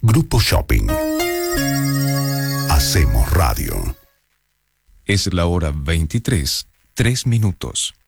Grupo Shopping. Hacemos radio. Es la hora 23:03.